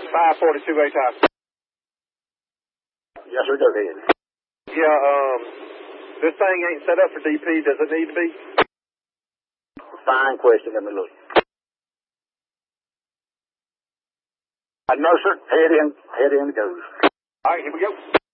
542 A-top. Yes, sir, go ahead. Yeah, this thing ain't set up for DP. Does it need to be? Fine question. Let me look. No, sir. Head in goes. All right, here we go.